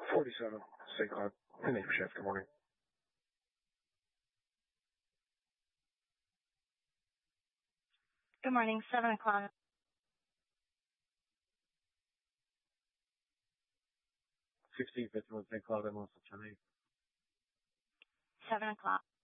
47, St. Cloud. Name shift. Good morning. Good morning, 7 o'clock. 1651 St. Cloud, Emma, 7 o'clock.